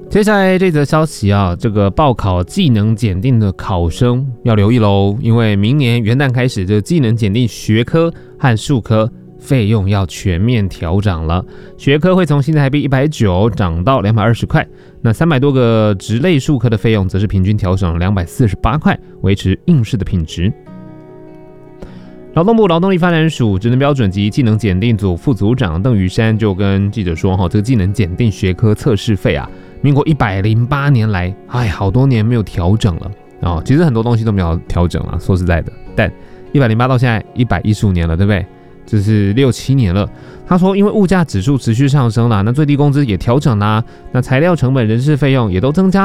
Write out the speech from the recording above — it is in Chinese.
接下来这则消息啊，这个报考技能检定的考生要留意喽，因为明年元旦开始，这个技能检定学科和术科费用要全面调涨了。学科会从新台币190涨到220块，那300多个职类术科的费用则是平均调整248块，维持应试的品质。劳动部劳动力发展署职能标准及技能检定组副组长邓宇山就跟记者说，这个技能检定学科测试费啊，民国108年来，好多年没有调整了其实很多东西都没有调整了，说实在的，但108到现在115年了，对不对？这是6、7年了。他说，因为物价指数持续上升啦，那最低工资也调整啦，那材料成本、人事费用也都增加。